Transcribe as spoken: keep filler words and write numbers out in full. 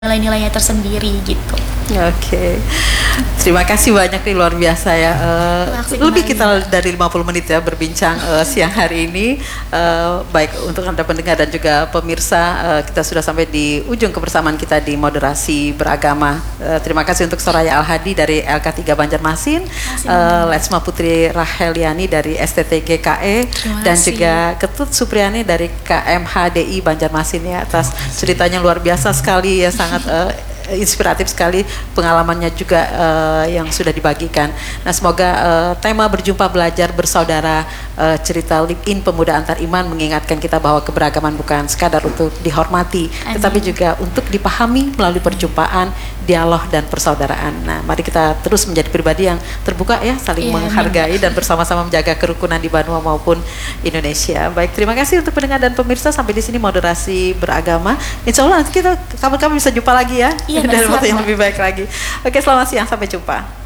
nilai-nilainya tersendiri gitu. Oke, okay. Terima kasih banyak nih, luar biasa ya. Uh, lebih kita dari lima puluh menit ya berbincang uh, siang hari ini. Uh, baik untuk Anda pendengar dan juga pemirsa, uh, kita sudah sampai di ujung kebersamaan kita di moderasi beragama. Uh, terima kasih untuk Soraya Al-Hadi dari L K tiga Banjarmasin, uh, Letsma Putri Raheliani dari S T T G K E, dan juga Ketut Supriyani dari K M H D I Banjarmasin ya, atas ceritanya luar biasa sekali ya, sangat uh, inspiratif sekali pengalamannya juga uh, yang sudah dibagikan. Nah, semoga uh, tema berjumpa belajar bersaudara, uh, cerita Live In Pemuda Antar Iman mengingatkan kita bahwa keberagaman bukan sekadar untuk dihormati, Amin. Tetapi juga untuk dipahami melalui perjumpaan, dialog dan persaudaraan. Nah, mari kita terus menjadi pribadi yang terbuka ya, saling yeah, menghargai dan bersama-sama menjaga kerukunan di Banua maupun Indonesia. Baik, terima kasih untuk pendengar dan pemirsa. Sampai di sini moderasi beragama. Insya Allah nanti kita kapan-kapan bisa jumpa lagi ya. Iya, dalam waktu yang lebih baik lagi. Oke, selamat siang, sampai jumpa.